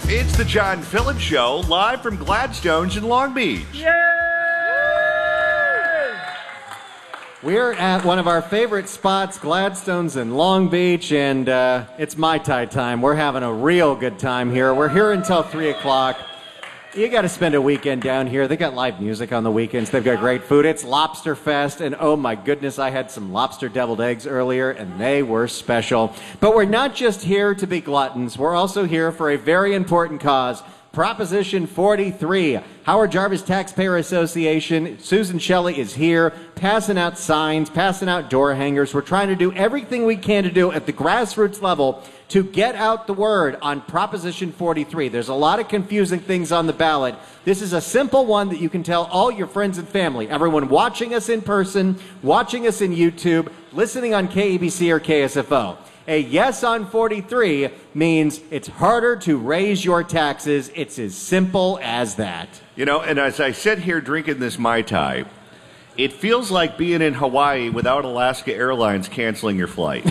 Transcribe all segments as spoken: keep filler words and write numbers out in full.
It's the John Phillips Show, live from Gladstone's in Long Beach. Yay! We're at one of our favorite spots, Gladstone's in Long Beach, and uh, it's Mai Tai time. We're having a real good time here. We're here until three o'clock. You got to spend a weekend down here. They got live music on the weekends. They've got great food. It's Lobster Fest, and oh my goodness, I had some lobster deviled eggs earlier, and they were special. But we're not just here to be gluttons. We're also here for a very important cause, Proposition forty-three. Howard Jarvis Taxpayer Association. Susan Shelley is here, passing out signs, passing out door hangers. We're trying to do everything we can to do at the grassroots level to get out the word on Proposition forty-three. There's a lot of confusing things on the ballot. This is a simple one that you can tell all your friends and family, everyone watching us in person, watching us in YouTube, listening on K E B C or K S F O. A yes on forty-three means it's harder to raise your taxes. It's as simple as that. You know, and as I sit here drinking this Mai Tai, it feels like being in Hawaii without Alaska Airlines canceling your flight.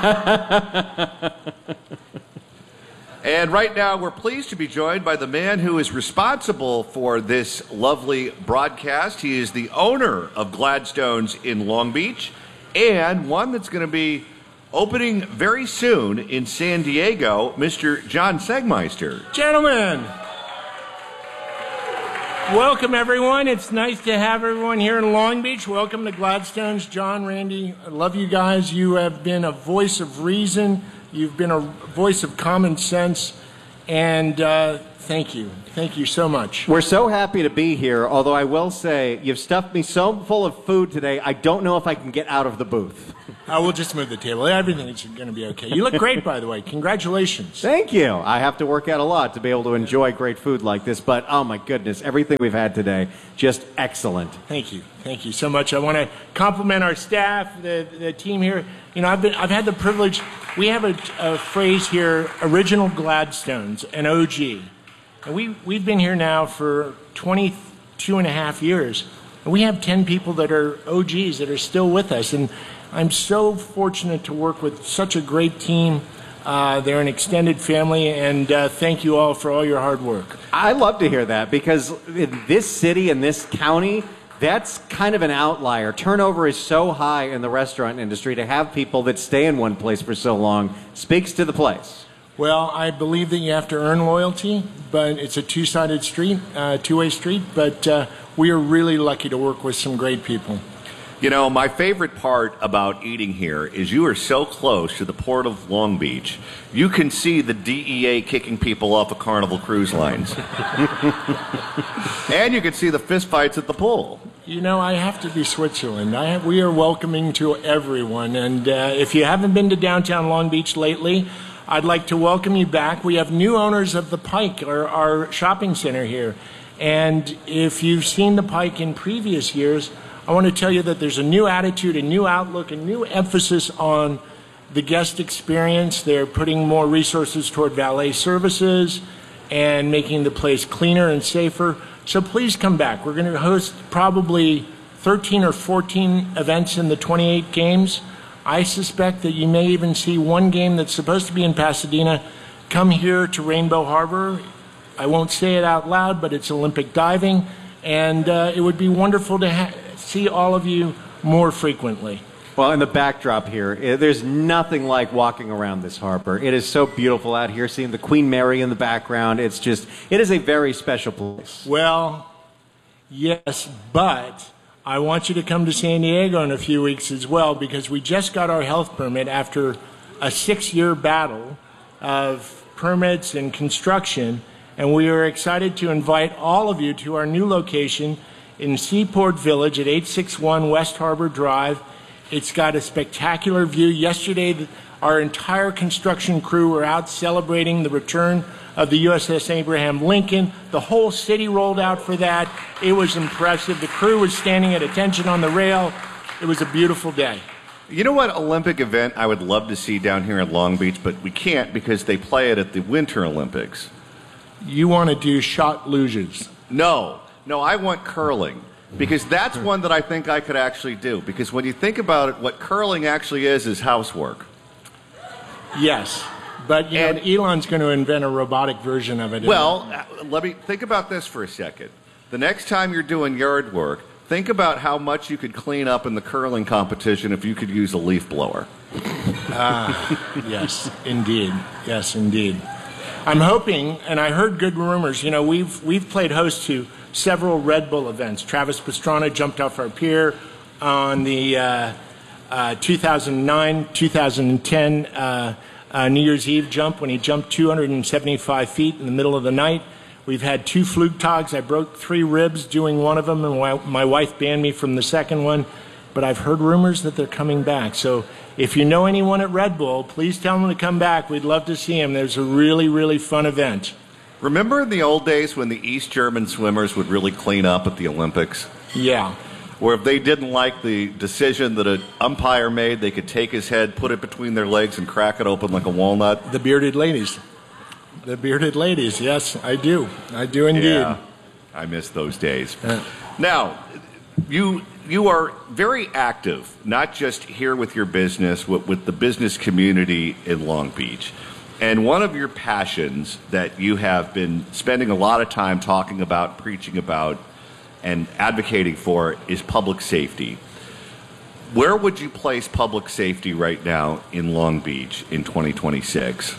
And right now, we're pleased to be joined by the man who is responsible for this lovely broadcast. He is the owner of Gladstone's in Long Beach, and one that's going to be opening very soon in San Diego, Mister John Segmeister. Gentlemen, welcome everyone. It's nice to have everyone here in Long Beach. Welcome to Gladstone's. John, Randy, I love you guys. You have been a voice of reason. You've been a voice of common sense. And uh, thank you. Thank you so much. We're so happy to be here, although I will say you've stuffed me so full of food today, I don't know if I can get out of the booth. I will just move the table. Everything is going to be okay. You look great, by the way. Congratulations. Thank you. I have to work out a lot to be able to enjoy great food like this, but oh my goodness, everything we've had today, just excellent. Thank you. Thank you so much. I want to compliment our staff, the, the team here. You know, I've been, I've had the privilege, we have a, a phrase here, Original Gladstones, an O G. And we, we've been here now for twenty-two and a half years. And we have ten people that are O Gs that are still with us. And I'm so fortunate to work with such a great team. Uh, they're an extended family, and uh, thank you all for all your hard work. I love to hear that, because in this city and this county, that's kind of an outlier. Turnover is so high in the restaurant industry. To have people that stay in one place for so long speaks to the place. Well, I believe that you have to earn loyalty, but it's a two-sided street, uh, two-way street, but uh, we are really lucky to work with some great people. You know, my favorite part about eating here is you are so close to the port of Long Beach, you can see the D E A kicking people off of Carnival Cruise Lines. And you can see the fistfights at the pool. You know, I have to be Switzerland. I have, we are welcoming to everyone, and uh, if you haven't been to downtown Long Beach lately, I'd like to welcome you back. We have new owners of the Pike, our, our shopping center here, and if you've seen the Pike in previous years, I want to tell you that there's a new attitude, a new outlook, a new emphasis on the guest experience. They're putting more resources toward valet services and making the place cleaner and safer. So please come back. We're going to host probably thirteen or fourteen events in the twenty-eight games. I suspect that you may even see one game that's supposed to be in Pasadena come here to Rainbow Harbor. I won't say it out loud, but it's Olympic diving, and uh, it would be wonderful to ha see all of you more frequently. Well, in the backdrop here, there's nothing like walking around this harbor. It is so beautiful out here, seeing the Queen Mary in the background. It's just, it is a very special place. Well, yes, but I want you to come to San Diego in a few weeks as well, because we just got our health permit after a six-year battle of permits and construction, and we are excited to invite all of you to our new location in Seaport Village at eight sixty-one West Harbor Drive. It's got a spectacular view. Yesterday, our entire construction crew were out celebrating the return of the U S S Abraham Lincoln. The whole city rolled out for that. It was impressive. The crew was standing at attention on the rail. It was a beautiful day. You know what Olympic event I would love to see down here in Long Beach, but we can't because they play it at the Winter Olympics? You want to do shot luges? No. No, I want curling, because that's one that I think I could actually do. Because when you think about it, what curling actually is is housework. Yes. But you And- know, Elon's going to invent a robotic version of it. Well, uh, let me think about this for a second. The next time you're doing yard work, think about how much you could clean up in the curling competition if you could use a leaf blower. Yes, indeed. Yes, indeed. I'm hoping, and I heard good rumors. You know, we've we've played host to several Red Bull events. Travis Pastrana jumped off our pier on the uh, uh, two thousand nine, two thousand ten uh, uh, New Year's Eve jump when he jumped two hundred seventy-five feet in the middle of the night. We've had two Flugtags. I broke three ribs doing one of them, and my, my wife banned me from the second one. But I've heard rumors that they're coming back. So if you know anyone at Red Bull, please tell them to come back. We'd love to see them. There's a really, really fun event. Remember in the old days when the East German swimmers would really clean up at the Olympics? Yeah. Where if they didn't like the decision that an umpire made, they could take his head, put it between their legs, and crack it open like a walnut? The bearded ladies. The bearded ladies. Yes, I do. I do indeed. Yeah, I miss those days. Uh, Now, you you are very active, not just here with your business, but with the business community in Long Beach. And one of your passions that you have been spending a lot of time talking about, preaching about, and advocating for is public safety. Where would you place public safety right now in Long Beach in twenty twenty-six?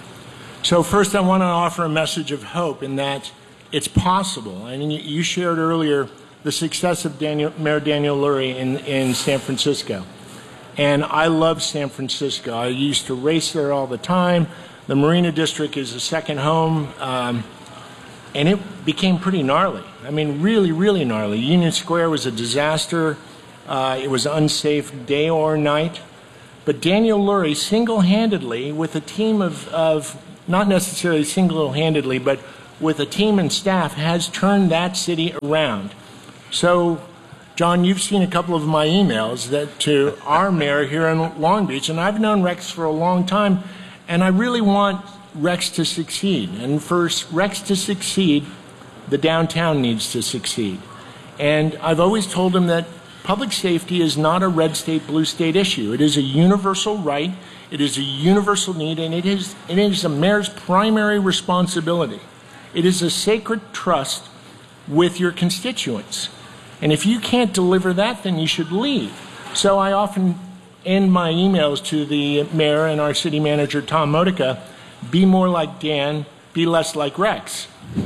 So first, I want to offer a message of hope in that it's possible. I mean, you shared earlier the success of Daniel, Mayor Daniel Lurie in, in San Francisco. And I love San Francisco. I used to race there all the time. The Marina District is a second home. Um, and it became pretty gnarly. I mean, really, really gnarly. Union Square was a disaster. Uh, it was unsafe day or night. But Daniel Lurie single-handedly, with a team of, of not necessarily single-handedly, but with a team and staff, has turned that city around. So, John, you've seen a couple of my emails that to our mayor here in Long Beach, and I've known Rex for a long time, and I really want Rex to succeed. And for Rex to succeed, the downtown needs to succeed. And I've always told him that public safety is not a red state, blue state issue. It is a universal right. It is a universal need, and it is, it is a mayor's primary responsibility. It is a sacred trust with your constituents. And if you can't deliver that, then you should leave. So I often end my emails to the mayor and our city manager, Tom Modica, be more like Dan, be less like Rex.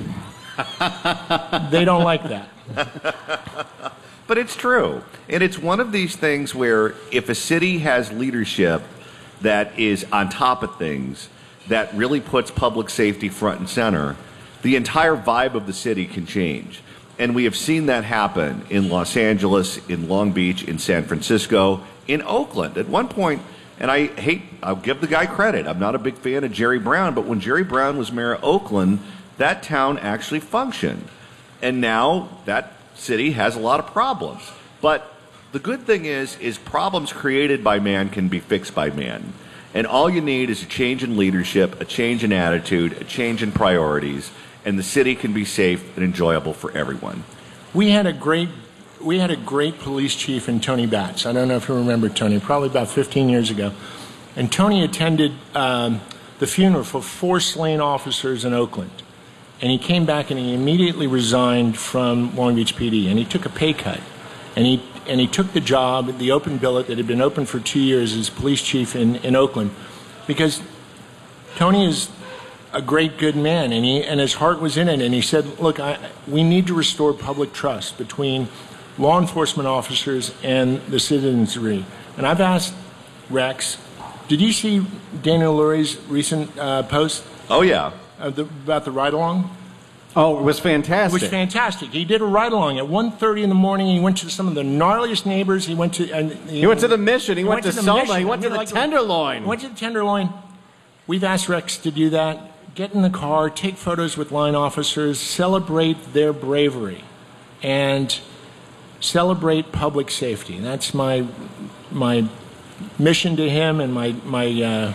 They don't like that. But it's true. And it's one of these things where if a city has leadership that is on top of things, that really puts public safety front and center, the entire vibe of the city can change. And we have seen that happen in Los Angeles, in Long Beach, in San Francisco, in Oakland. At one point, and I hate, I'll give the guy credit, I'm not a big fan of Jerry Brown, but when Jerry Brown was mayor of Oakland, that town actually functioned. And now that city has a lot of problems. But the good thing is, is problems created by man can be fixed by man. And all you need is a change in leadership, a change in attitude, a change in priorities, and the city can be safe and enjoyable for everyone. We had a great, we had a great police chief in Tony Batts. I don't know if you remember Tony, probably about fifteen years ago. And Tony attended um, the funeral for four slain officers in Oakland. And he came back and he immediately resigned from Long Beach P D. And he took a pay cut. And he, and he took the job, the open billet that had been open for two years as police chief in, in Oakland. Because Tony is a great, good man, and he and his heart was in it. And he said, look, I, we need to restore public trust between law enforcement officers and the citizenry. And I've asked Rex, did you see Daniel Lurie's recent uh, post? Oh, yeah. Uh, the, about the ride-along? Oh, it was It fantastic. was fantastic. He did a ride-along at one thirty in the morning. He went to some of the gnarliest neighbors. He went to... Uh, He went to the Mission. He, went, to, the Soma. Mission. He went to the like Tenderloin. Went to the Tenderloin. We've asked Rex to do that. Get in the car, take photos with line officers, celebrate their bravery, and celebrate public safety. That's my my mission to him and my my uh,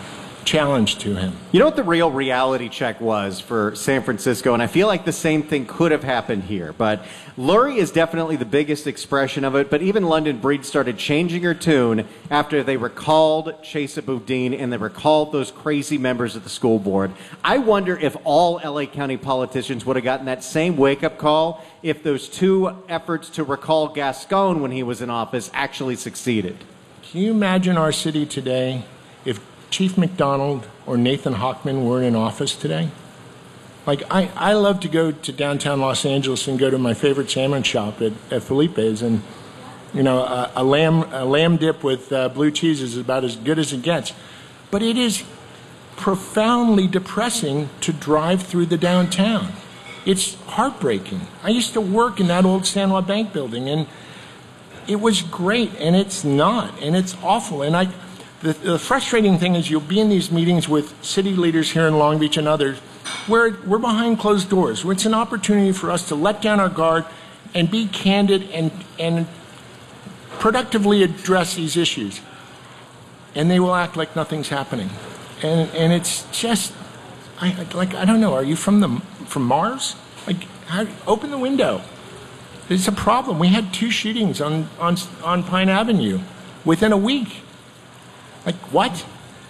challenge to him. You know what the real reality check was for San Francisco, and I feel like the same thing could have happened here, but Lurie is definitely the biggest expression of it, but even London Breed started changing her tune after they recalled Chesa Boudin and they recalled those crazy members of the school board. I wonder if all L A County politicians would have gotten that same wake-up call if those two efforts to recall Gascon when he was in office actually succeeded. Can you imagine our city today if Chief McDonald or Nathan Hochman were in office today? Like, I, I love to go to downtown Los Angeles and go to my favorite salmon shop at, at Felipe's, and, you know, a, a lamb a lamb dip with uh, blue cheese is about as good as it gets. But it is profoundly depressing to drive through the downtown. It's heartbreaking. I used to work in that old Sandwell Bank building, and it was great, and it's not, and it's awful. And I... The, the frustrating thing is you'll be in these meetings with city leaders here in Long Beach and others where we're behind closed doors, where it's an opportunity for us to let down our guard and be candid and, and productively address these issues. And they will act like nothing's happening. And, and it's just, I, like, I don't know, are you from, the, from Mars? Like, how, open the window. It's a problem. We had two shootings on, on, on Pine Avenue within a week. Like, what?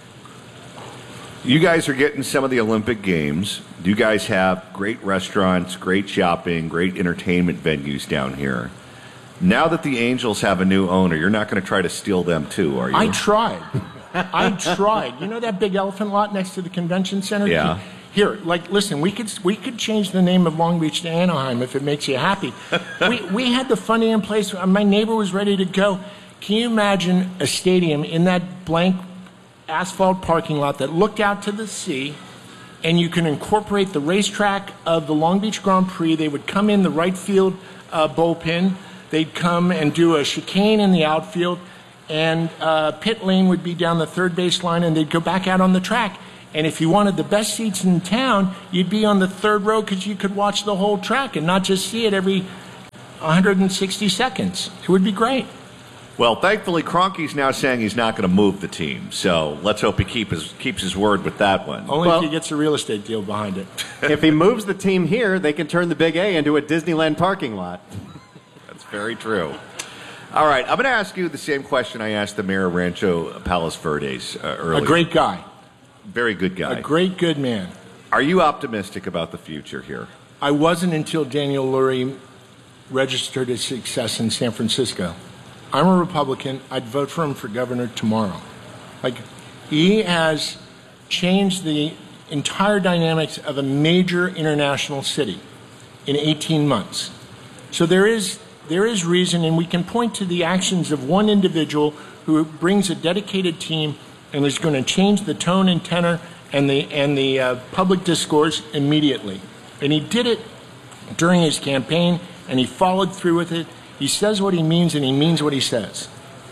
You guys are getting some of the Olympic Games. You guys have great restaurants, great shopping, great entertainment venues down here. Now that the Angels have a new owner, you're not going to try to steal them too, are you? I tried. I tried. You know that big elephant lot next to the convention center? Yeah. Here, like, listen, we could we could change the name of Long Beach to Anaheim if it makes you happy. we we had the funding in place. My neighbor was ready to go. Can you imagine a stadium in that blank asphalt parking lot that looked out to the sea, and you can incorporate the racetrack of the Long Beach Grand Prix? They would come in the right field uh, bullpen. They'd come and do a chicane in the outfield, and uh, pit lane would be down the third base line, and they'd go back out on the track. And if you wanted the best seats in town, you'd be on the third row because you could watch the whole track and not just see it every one hundred sixty seconds. It would be great. Well, thankfully, Kroenke's now saying he's not going to move the team. So let's hope he keep his, keeps his word with that one. Only well, if he gets a real estate deal behind it. If he moves the team here, they can turn the Big A into a Disneyland parking lot. That's very true. All right, I'm going to ask you the same question I asked the mayor of Rancho Palos Verdes uh, earlier. A great guy. Very good guy. A great, good man. Are you optimistic about the future here? I wasn't until Daniel Lurie registered his success in San Francisco. I'm a Republican. I'd vote for him for governor tomorrow. Like, he has changed the entire dynamics of a major international city in eighteen months. So there is there is reason, and we can point to the actions of one individual who brings a dedicated team and is going to change the tone and tenor and the and the uh, public discourse immediately. And he did it during his campaign, and he followed through with it. He says what he means, and he means what he says.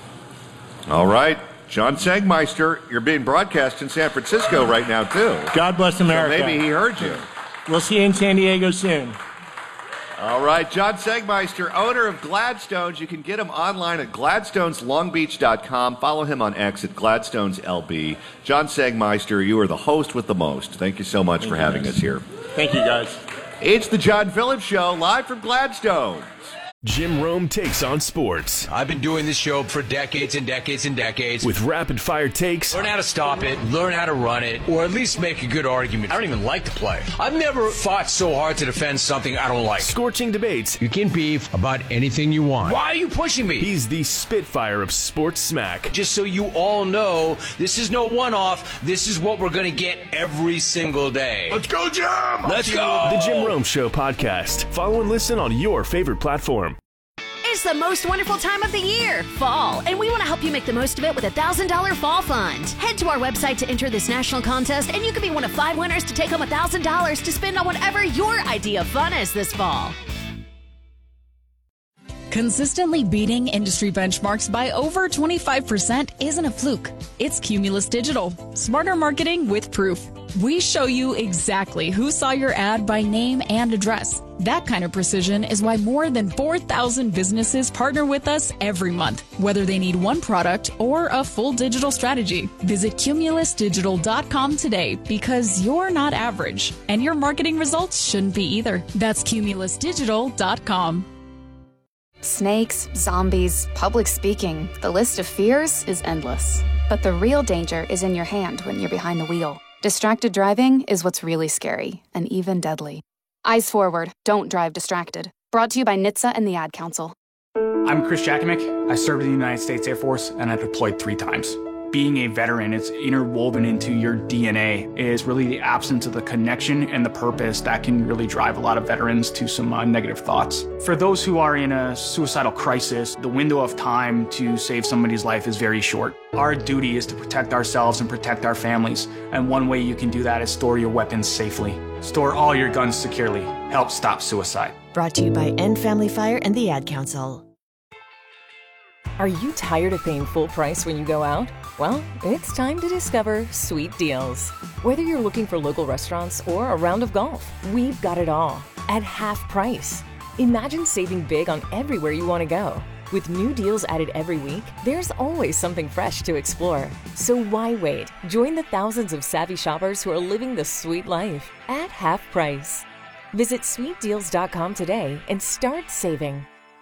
All right. John Sagmeister, you're being broadcast in San Francisco right now, too. God bless America. So maybe he heard you. We'll see you in San Diego soon. All right. John Sagmeister, owner of Gladstones. You can get him online at gladstones long beach dot com. Follow him on X at Gladstones L B. John Sagmeister, you are the host with the most. Thank you so much Thank for you, having guys. us here. Thank you, guys. It's the John Phillips Show, live from Gladstone. Jim Rome takes on sports. I've been doing this show for decades and decades and decades. With rapid-fire takes. Learn how to stop it, learn how to run it, or at least make a good argument. I don't even like to play. I've never fought so hard to defend something I don't like. Scorching debates. You can beef about anything you want. Why are you pushing me? He's the Spitfire of sports smack. Just so you all know, this is no one-off. This is what we're going to get every single day. Let's go, Jim! Let's go! The Jim Rome Show podcast. Follow and listen on your favorite platform. It's the most wonderful time of the year, fall, and we want to help you make the most of it with a one thousand dollars fall fund. Head to our website to enter this national contest, and you could be one of five winners to take home one thousand dollars to spend on whatever your idea of fun is this fall. Consistently beating industry benchmarks by over twenty-five percent isn't a fluke. It's Cumulus Digital. Smarter marketing with proof. We show you exactly who saw your ad by name and address. That kind of precision is why more than four thousand businesses partner with us every month, whether they need one product or a full digital strategy. Visit Cumulus Digital dot com today because you're not average, and your marketing results shouldn't be either. That's Cumulus Digital dot com. Snakes, zombies, public speaking. The list of fears is endless. But the real danger is in your hand when you're behind the wheel. Distracted driving is what's really scary and even deadly. Eyes forward, don't drive distracted. Brought to you by N H T S A and the Ad Council. I'm Chris Jakimick. I served in the United States Air Force and I deployed three times. Being a veteran, it's interwoven into your D N A, is really the absence of the connection and the purpose that can really drive a lot of veterans to some uh, negative thoughts. For those who are in a suicidal crisis, the window of time to save somebody's life is very short. Our duty is to protect ourselves and protect our families, and one way you can do that is store your weapons safely. Store all your guns securely. Help stop suicide. Brought to you by End Family Fire and the Ad Council. Are you tired of paying full price when you go out? Well, it's time to discover Sweet Deals. Whether you're looking for local restaurants or a round of golf, we've got it all at half price. Imagine saving big on everywhere you want to go. With new deals added every week, there's always something fresh to explore. So why wait? Join the thousands of savvy shoppers who are living the sweet life at half price. Visit sweet deals dot com today and start saving.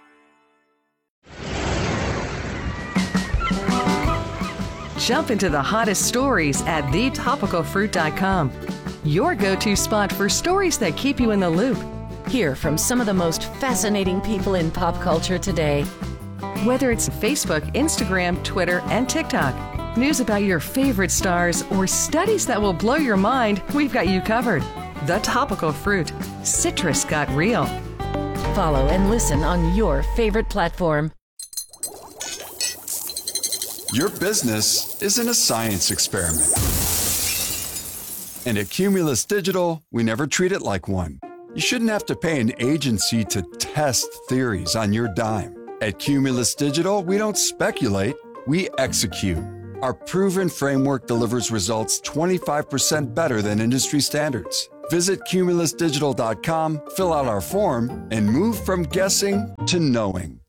Jump into the hottest stories at the topical fruit dot com. Your go-to spot for stories that keep you in the loop. Hear from some of the most fascinating people in pop culture today. Whether it's Facebook, Instagram, Twitter, and TikTok, news about your favorite stars, or studies that will blow your mind, we've got you covered. The Topical Fruit. Citrus got real. Follow and listen on your favorite platform. Your business isn't a science experiment. And at Cumulus Digital, we never treat it like one. You shouldn't have to pay an agency to test theories on your dime. At Cumulus Digital, we don't speculate, we execute. Our proven framework delivers results twenty-five percent better than industry standards. Visit Cumulus Digital dot com, fill out our form, and move from guessing to knowing.